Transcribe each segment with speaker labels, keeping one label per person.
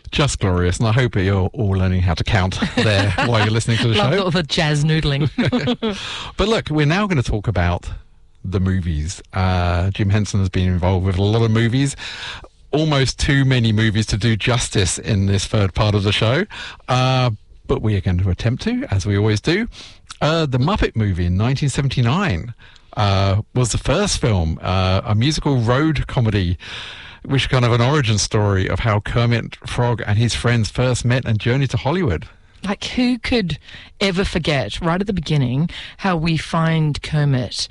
Speaker 1: Just glorious, and I hope that you're all learning how to count there while you're listening to the
Speaker 2: Love
Speaker 1: show.
Speaker 2: all the jazz noodling.
Speaker 1: But look, we're now going to talk about the movies. Jim Henson has been involved with a lot of movies. Almost too many movies to do justice in this third part of the show. But we are going to attempt to, as we always do. The Muppet movie in 1979 was the first film, a musical road comedy, which is kind of an origin story of how Kermit Frog and his friends first met and journeyed to Hollywood.
Speaker 2: Like, who could ever forget, right at the beginning, how we find Kermit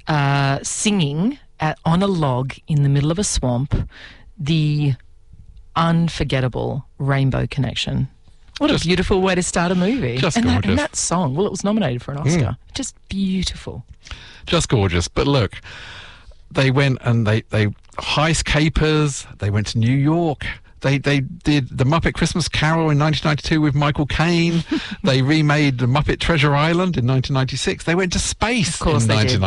Speaker 2: singing on a log in the middle of a swamp, the unforgettable Rainbow Connection. What a beautiful way to start a movie.
Speaker 1: Just
Speaker 2: and
Speaker 1: gorgeous.
Speaker 2: that song, well, it was nominated for an Oscar. Just beautiful.
Speaker 1: Just gorgeous. But look, they went and they heist capers. They went to New York. They did the Muppet Christmas Carol in 1992 with Michael Caine. They remade the Muppet Treasure Island in 1996. They went to space in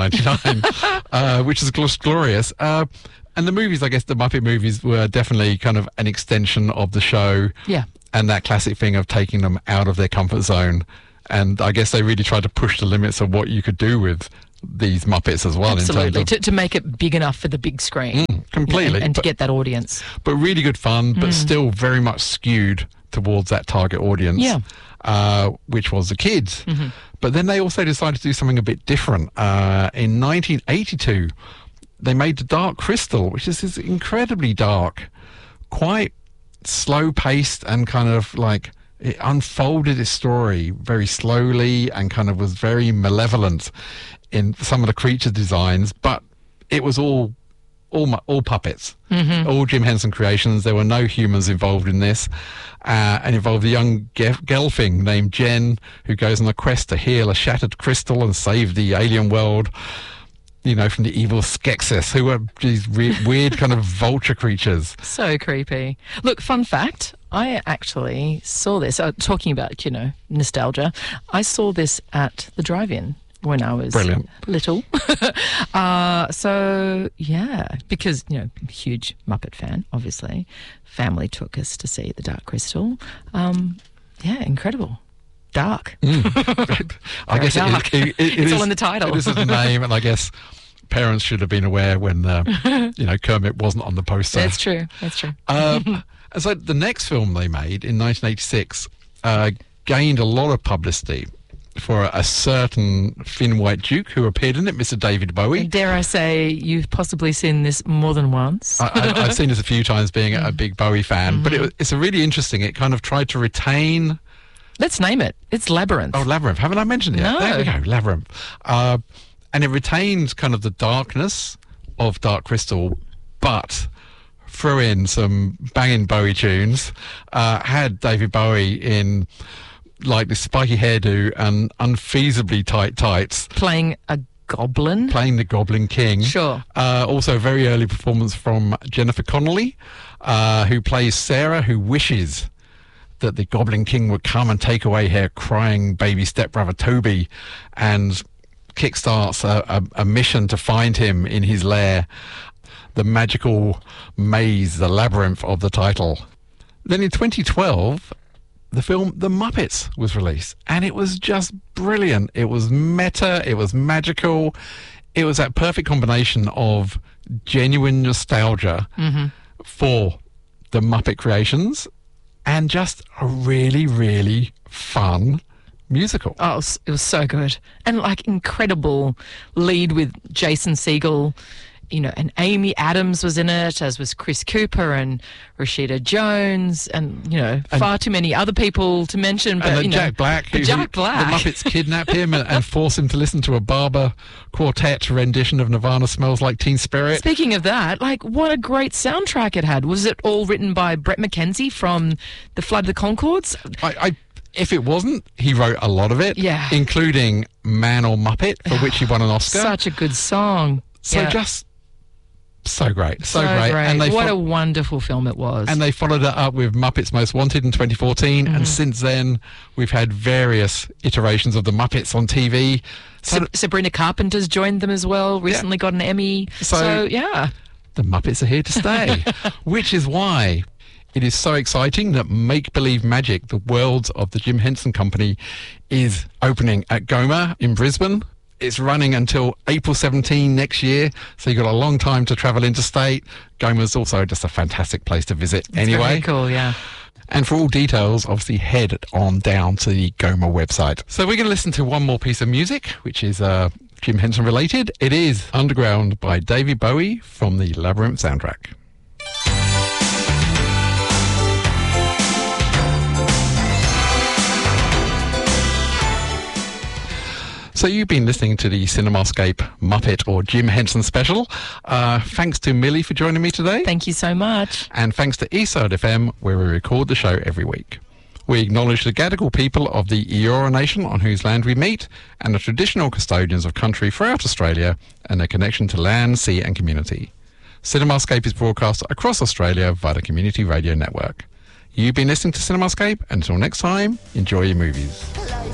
Speaker 1: 1999, which is glorious. And the movies, I guess the Muppet movies were definitely kind of an extension of the show.
Speaker 2: Yeah.
Speaker 1: And that classic thing of taking them out of their comfort zone. And I guess they really tried to push the limits of what you could do with these Muppets as well.
Speaker 2: Absolutely,
Speaker 1: in terms of,
Speaker 2: to make it big enough for the big screen.
Speaker 1: Completely.
Speaker 2: And to get that audience.
Speaker 1: But really good fun, but still very much skewed towards that target audience, which was the kids. But then they also decided to do something a bit different. In 1982, they made The Dark Crystal, which is this incredibly dark, quite slow-paced, and kind of like it unfolded its story very slowly and kind of was very malevolent in some of the creature designs, but it was all puppets, all Jim Henson creations. There were no humans involved in this, and involved a young Gelfling named Jen, who goes on a quest to heal a shattered crystal and save the alien world, you know, from the evil Skeksis, who are these weird kind of vulture creatures.
Speaker 2: So creepy. Look, fun fact, I actually saw this, talking about, you know, nostalgia, I saw this at the drive-in when I was little. So, yeah, because, you know, huge Muppet fan, obviously. Family took us to see The Dark Crystal. Yeah, incredible. Dark.
Speaker 1: I guess
Speaker 2: dark. It's all in the title.
Speaker 1: This is the name, and I guess parents should have been aware when, you know, Kermit wasn't on the poster.
Speaker 2: That's true. That's true.
Speaker 1: And so the next film they made in 1986 gained a lot of publicity for a certain thin white duke who appeared in it, Mr. David Bowie.
Speaker 2: Dare I say you've possibly seen this more than once?
Speaker 1: I've seen this a few times, being a big Bowie fan, but it's a really interesting. It kind of tried to retain.
Speaker 2: Let's name it. It's Labyrinth.
Speaker 1: Oh, Labyrinth. Haven't I mentioned it?
Speaker 2: No.
Speaker 1: There we go, Labyrinth. And it retains kind of the darkness of Dark Crystal, but threw in some banging Bowie tunes. Had David Bowie in like this spiky hairdo and unfeasibly tight tights.
Speaker 2: Playing a goblin?
Speaker 1: Playing the Goblin King.
Speaker 2: Sure.
Speaker 1: Also a very early performance from Jennifer Connelly, who plays Sarah, who wishes that the Goblin King would come and take away her crying baby stepbrother Toby, and kickstarts a mission to find him in his lair, the magical maze, the labyrinth of the title. Then in 2012, the film The Muppets was released, and it was just brilliant. It was meta, it was magical, it was that perfect combination of genuine nostalgia for the Muppet creations and just a really, really fun musical.
Speaker 2: Oh, it was so good. And like incredible lead with Jason Segel, you know, and Amy Adams was in it, as was Chris Cooper and Rashida Jones, and, you know, far too many other people to mention. But,
Speaker 1: and then
Speaker 2: you know,
Speaker 1: Jack Black.
Speaker 2: Jack Black.
Speaker 1: The Muppets kidnap him and force him to listen to a Barber Quartet rendition of Nirvana Smells Like Teen Spirit.
Speaker 2: Speaking of that, like, what a great soundtrack it had. Was it all written by Brett McKenzie from The Flood of the Conchords?
Speaker 1: If it wasn't, he wrote a lot of it, including Man or Muppet, for which he won an Oscar.
Speaker 2: Such a good song.
Speaker 1: So just so great. So great.
Speaker 2: And what a wonderful film it was.
Speaker 1: And they followed it up with Muppets Most Wanted in 2014, and since then we've had various iterations of the Muppets on TV.
Speaker 2: Sabrina Carpenter's joined them as well, recently got an Emmy. So, yeah.
Speaker 1: The Muppets are here to stay, which is why It is so exciting that Make Believe Magic, the worlds of the Jim Henson Company, is opening at Goma in Brisbane. It's running until April 17 next year, so you've got a long time to travel interstate. Goma's also just a fantastic place to visit anyway.
Speaker 2: Very cool, yeah.
Speaker 1: And for all details, obviously head on down to the Goma website. So we're going to listen to one more piece of music, which is Jim Henson related. It is Underground by David Bowie from the Labyrinth soundtrack. So you've been listening to the CinemaScape Muppet or Jim Henson special. Thanks to Millie for joining me today.
Speaker 2: Thank you so much.
Speaker 1: And thanks to Eastside FM, where we record the show every week. We acknowledge the Gadigal people of the Eora Nation on whose land we meet, and the traditional custodians of country throughout Australia and their connection to land, sea and community. CinemaScape is broadcast across Australia via the Community Radio Network. You've been listening to CinemaScape. Until next time, enjoy your movies.